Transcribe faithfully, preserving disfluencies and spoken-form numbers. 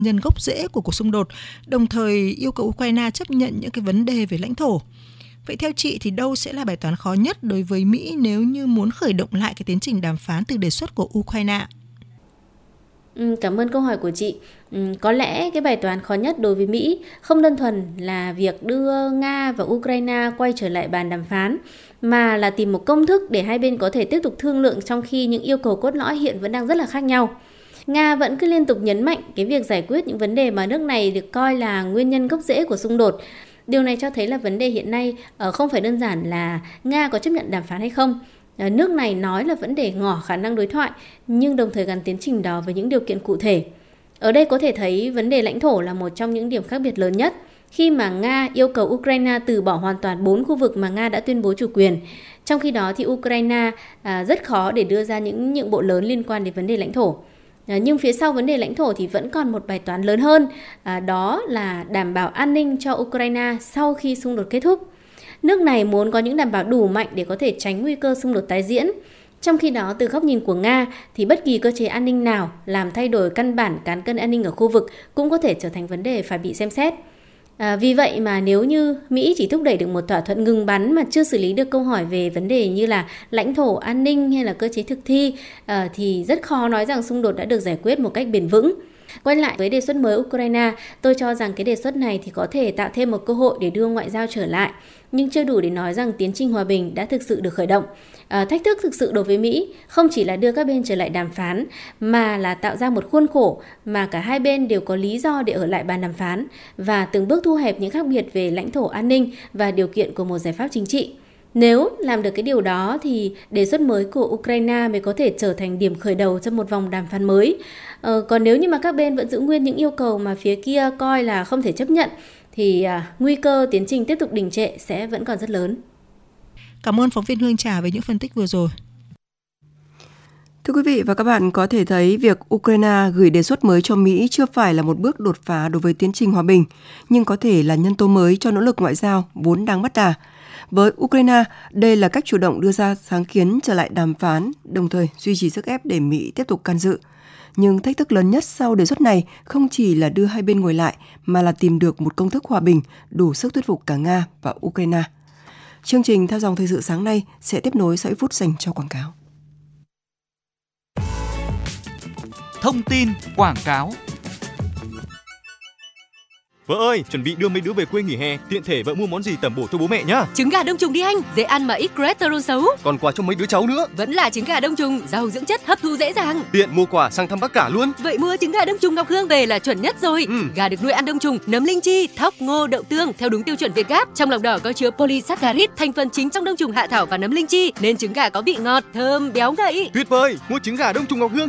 nhân gốc rễ của cuộc xung đột, đồng thời yêu cầu Ukraine chấp nhận những cái vấn đề về lãnh thổ. Vậy theo chị thì đâu sẽ là bài toán khó nhất đối với Mỹ nếu như muốn khởi động lại cái tiến trình đàm phán từ đề xuất của Ukraine? Ừ, cảm ơn câu hỏi của chị. Ừ, có lẽ cái bài toán khó nhất đối với Mỹ không đơn thuần là việc đưa Nga và Ukraine quay trở lại bàn đàm phán, mà là tìm một công thức để hai bên có thể tiếp tục thương lượng trong khi những yêu cầu cốt lõi hiện vẫn đang rất là khác nhau. Nga vẫn cứ liên tục nhấn mạnh cái việc giải quyết những vấn đề mà nước này được coi là nguyên nhân gốc rễ của xung đột. Điều này cho thấy là vấn đề hiện nay không phải đơn giản là Nga có chấp nhận đàm phán hay không. Nước này nói là vẫn để ngỏ khả năng đối thoại, nhưng đồng thời gắn tiến trình đó với những điều kiện cụ thể. Ở đây có thể thấy vấn đề lãnh thổ là một trong những điểm khác biệt lớn nhất, khi mà Nga yêu cầu Ukraine từ bỏ hoàn toàn bốn khu vực mà Nga đã tuyên bố chủ quyền. Trong khi đó thì Ukraine à, rất khó để đưa ra những nhượng bộ lớn liên quan đến vấn đề lãnh thổ. À, nhưng phía sau vấn đề lãnh thổ thì vẫn còn một bài toán lớn hơn, à, đó là đảm bảo an ninh cho Ukraine sau khi xung đột kết thúc. Nước này muốn có những đảm bảo đủ mạnh để có thể tránh nguy cơ xung đột tái diễn. Trong khi đó, từ góc nhìn của Nga, thì bất kỳ cơ chế an ninh nào làm thay đổi căn bản cán cân an ninh ở khu vực cũng có thể trở thành vấn đề phải bị xem xét. À, vì vậy mà nếu như Mỹ chỉ thúc đẩy được một thỏa thuận ngừng bắn mà chưa xử lý được câu hỏi về vấn đề như là lãnh thổ, an ninh hay là cơ chế thực thi, à, thì rất khó nói rằng xung đột đã được giải quyết một cách bền vững. Quay lại với đề xuất mới Ukraine, tôi cho rằng cái đề xuất này thì có thể tạo thêm một cơ hội để đưa ngoại giao trở lại, nhưng chưa đủ để nói rằng tiến trình hòa bình đã thực sự được khởi động. À, thách thức thực sự đối với Mỹ không chỉ là đưa các bên trở lại đàm phán, mà là tạo ra một khuôn khổ mà cả hai bên đều có lý do để ở lại bàn đàm phán và từng bước thu hẹp những khác biệt về lãnh thổ, an ninh và điều kiện của một giải pháp chính trị. Nếu làm được cái điều đó thì đề xuất mới của Ukraine mới có thể trở thành điểm khởi đầu cho một vòng đàm phán mới. Ờ, còn nếu như mà các bên vẫn giữ nguyên những yêu cầu mà phía kia coi là không thể chấp nhận thì à, nguy cơ tiến trình tiếp tục đình trệ sẽ vẫn còn rất lớn. Cảm ơn phóng viên Hương Trà với những phân tích vừa rồi. Thưa quý vị và các bạn, có thể thấy việc Ukraine gửi đề xuất mới cho Mỹ chưa phải là một bước đột phá đối với tiến trình hòa bình, nhưng có thể là nhân tố mới cho nỗ lực ngoại giao vốn đang mất đà. Với Ukraine, đây là cách chủ động đưa ra sáng kiến trở lại đàm phán, đồng thời duy trì sức ép để Mỹ tiếp tục can dự. Nhưng thách thức lớn nhất sau đề xuất này không chỉ là đưa hai bên ngồi lại, mà là tìm được một công thức hòa bình đủ sức thuyết phục cả Nga và Ukraine. Chương trình Theo dòng thời sự sáng nay sẽ tiếp nối sau ít phút dành cho quảng cáo. Thông tin quảng cáo. Vợ ơi, chuẩn bị đưa mấy đứa về quê nghỉ hè, tiện thể vợ mua món gì tẩm bổ cho bố mẹ nhá. Trứng gà đông trùng đi anh, dễ ăn mà ít cholesterol xấu. Còn quà cho mấy đứa cháu nữa. Vẫn là trứng gà đông trùng, giàu dưỡng chất, hấp thu dễ dàng. Tiện mua quà sang thăm bác cả luôn. Vậy mua trứng gà đông trùng Ngọc Hương về là chuẩn nhất rồi. Ừ. Gà được nuôi ăn đông trùng, nấm linh chi, thóc, ngô, đậu tương theo đúng tiêu chuẩn Việt Gáp. Trong lòng đỏ có chứa polysaccharide, thành phần chính trong đông trùng hạ thảo và nấm linh chi, nên trứng gà có vị ngọt, thơm, béo ngậy. Tuyệt vời, mua trứng gà đông trùng Ngọc Hương